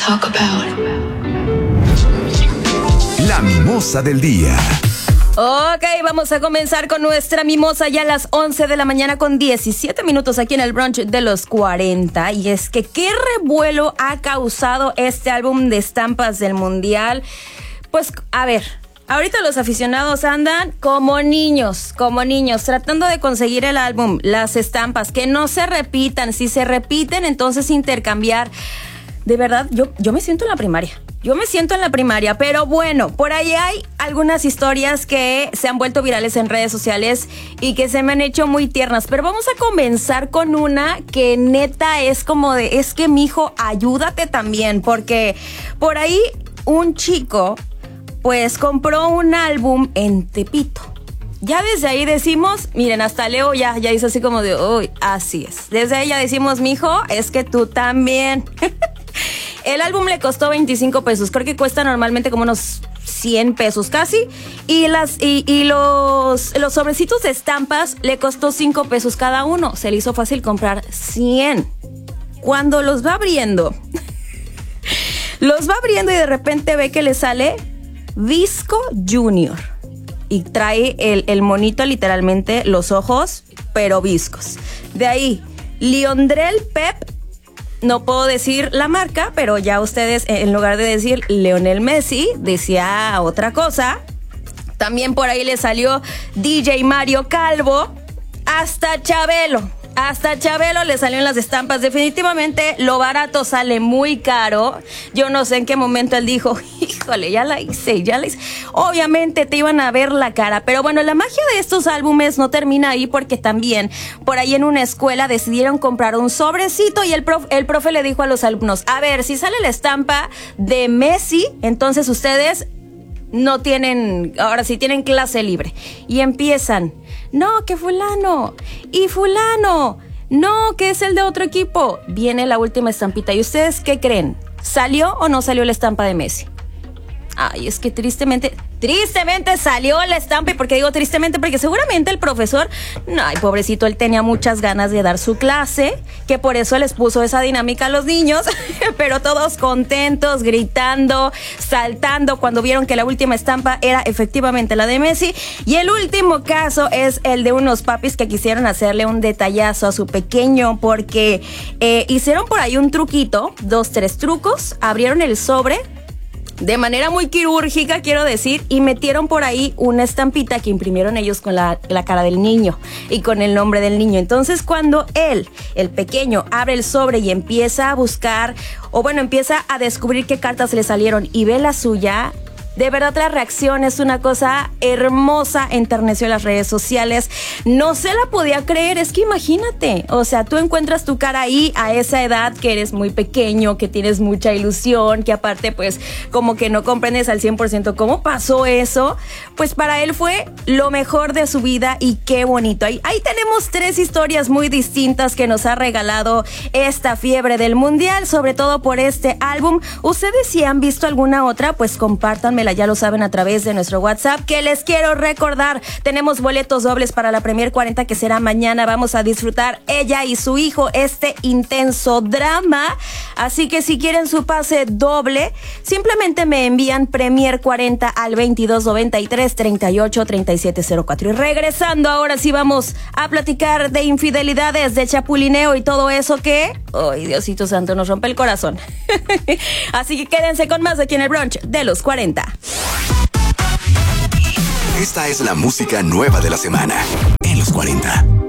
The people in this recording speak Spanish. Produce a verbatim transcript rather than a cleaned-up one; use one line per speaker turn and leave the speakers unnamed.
talk about.
La mimosa del día.
Ok, vamos a comenzar con nuestra mimosa ya a las once de la mañana con diecisiete minutos aquí en el brunch de los cuarenta. Y es que qué revuelo ha causado este álbum de estampas del mundial. Pues, a ver, ahorita los aficionados andan como niños, como niños, tratando de conseguir el álbum, las estampas, que no se repitan. Si se repiten, entonces intercambiar. De verdad, yo, yo me siento en la primaria. Yo me siento en la primaria, pero bueno, por ahí hay algunas historias que se han vuelto virales en redes sociales y que se me han hecho muy tiernas. Pero vamos a comenzar con una que neta es como de, es que mijo, ayúdate también, porque por ahí un chico pues compró un álbum en Tepito. Ya desde ahí decimos, miren, hasta Leo ya, ya hizo así como de, uy, así es. Desde ahí ya decimos, mijo, es que tú también. El álbum le costó veinticinco pesos, creo que cuesta normalmente como unos cien pesos casi. Y, las, y, y los, los sobrecitos de estampas le costó cinco pesos cada uno. Se le hizo fácil comprar cien. Cuando los va abriendo, los va abriendo y de repente ve que le sale Visco Junior. Y trae el, el monito literalmente, los ojos, pero viscos. De ahí, Liondrel Pep. No puedo decir la marca, pero ya ustedes, en lugar de decir Lionel Messi, decía otra cosa. También por ahí le salió D J Mario Calvo, hasta Chabelo. Hasta Chabelo le salieron las estampas. Definitivamente lo barato sale muy caro. Yo no sé en qué momento él dijo, híjole, ya la hice, ya la hice. Obviamente te iban a ver la cara. Pero bueno, la magia de estos álbumes no termina ahí, porque también por ahí en una escuela decidieron comprar un sobrecito y el, prof, el profe le dijo a los alumnos, a ver, si sale la estampa de Messi, entonces ustedes no tienen, ahora sí tienen clase libre. Y empiezan, no, que fulano, y fulano, no, que es el de otro equipo. Viene la última estampita. ¿Y ustedes qué creen? ¿Salió o no salió la estampa de Messi? Ay, es que tristemente, tristemente salió la estampa. ¿Y por qué digo tristemente? Porque seguramente el profesor, ay, pobrecito, él tenía muchas ganas de dar su clase, que por eso les puso esa dinámica a los niños, pero todos contentos, gritando, saltando cuando vieron que la última estampa era efectivamente la de Messi. Y el último caso es el de unos papis que quisieron hacerle un detallazo a su pequeño, porque eh, hicieron por ahí un truquito, dos, tres trucos, abrieron el sobre de manera muy quirúrgica, quiero decir, y metieron por ahí una estampita que imprimieron ellos con la, la cara del niño y con el nombre del niño. Entonces, cuando él, el pequeño, abre el sobre y empieza a buscar, o bueno, empieza a descubrir qué cartas le salieron y ve la suya, de verdad la reacción es una cosa hermosa, enterneció las redes sociales. No se la podía creer, es que imagínate, o sea, tú encuentras tu cara ahí a esa edad, que eres muy pequeño, que tienes mucha ilusión, que aparte pues como que no comprendes al cien por ciento cómo pasó eso. Pues para él fue lo mejor de su vida y qué bonito. Ahí, ahí tenemos tres historias muy distintas que nos ha regalado esta fiebre del mundial, sobre todo por este álbum. Ustedes si han visto alguna otra, pues compártanmela, ya lo saben, a través de nuestro WhatsApp, que les quiero recordar, tenemos boletos dobles para la Premier cuarenta, que será mañana. Vamos a disfrutar ella y su hijo este intenso drama, así que si quieren su pase doble, simplemente me envían Premier cuarenta al veintidós noventa y tres treinta y ocho treinta y siete cero cuatro. Y regresando, ahora sí vamos a platicar de infidelidades, de chapulineo y todo eso que, ay, Diosito santo, nos rompe el corazón. Así que quédense con más aquí en el brunch de los cuarenta.
Esta es la música nueva de la semana en los cuarenta.